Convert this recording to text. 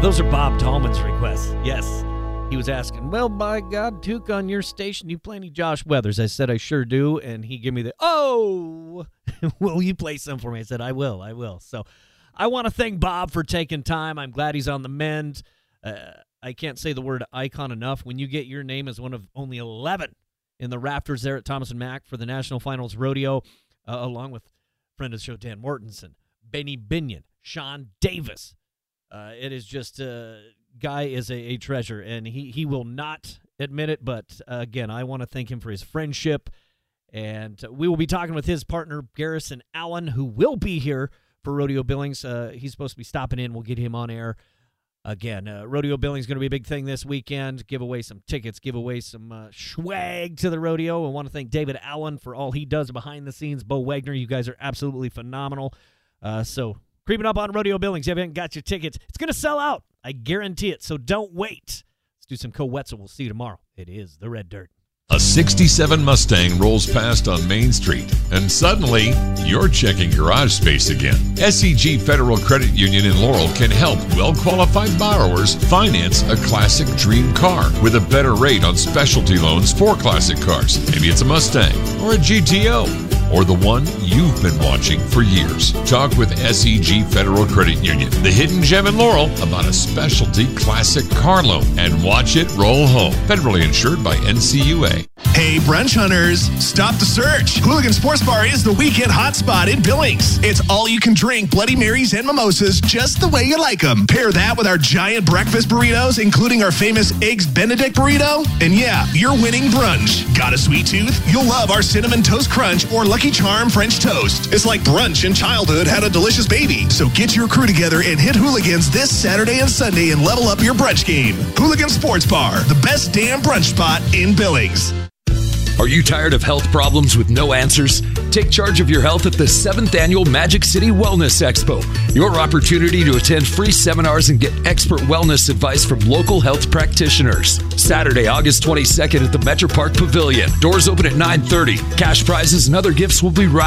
Those are Bob Tallman's requests. Yes. He was asking, well, by God, Tuke, on your station, you play any Josh Weathers? I said, I sure do. And he gave me the, will you play some for me? I said, I will. So I want to thank Bob for taking time. I'm glad he's on the mend. I can't say the word icon enough. When you get your name as one of only 11 in the rafters there at Thomas & Mack for the National Finals Rodeo, along with friend of the show Dan Mortensen, Benny Binion, Sean Davis. It is just, Guy is a treasure, and he will not admit it, but again, I want to thank him for his friendship, and we will be talking with his partner, Garrison Allen, who will be here for Rodeo Billings. He's supposed to be stopping in. We'll get him on air. Again, Rodeo Billings is going to be a big thing this weekend. Give away some tickets, give away some swag to the rodeo. I want to thank David Allen for all he does behind the scenes. Bo Wagner, you guys are absolutely phenomenal. So creeping up on Rodeo Billings, if you haven't got your tickets, it's going to sell out. I guarantee it, so don't wait. Let's do some co-wetzel. We'll see you tomorrow. It is the Red Dirt. A 67 Mustang rolls past on Main Street, and suddenly, you're checking garage space again. SEG Federal Credit Union in Laurel can help well-qualified borrowers finance a classic dream car with a better rate on specialty loans for classic cars. Maybe it's a Mustang or a GTO or the one you've been watching for years. Talk with SEG Federal Credit Union, the hidden gem in Laurel, about a specialty classic car loan, and watch it roll home. Federally insured by NCUA. Hey, brunch hunters, stop the search. Hooligan Sports Bar is the weekend hotspot in Billings. It's all you can drink Bloody Marys and mimosas just the way you like them. Pair that with our giant breakfast burritos, including our famous Eggs Benedict burrito. And yeah, you're winning brunch. Got a sweet tooth? You'll love our Cinnamon Toast Crunch or Lucky Charm French Toast. It's like brunch in childhood had a delicious baby. So get your crew together and hit Hooligans this Saturday and Sunday and level up your brunch game. Hooligan Sports Bar, the best damn brunch spot in Billings. Are you tired of health problems with no answers? Take charge of your health at the 7th Annual Magic City Wellness Expo. Your opportunity to attend free seminars and get expert wellness advice from local health practitioners. Saturday, August 22nd at the Metro Park Pavilion. Doors open at 9:30. Cash prizes and other gifts will be right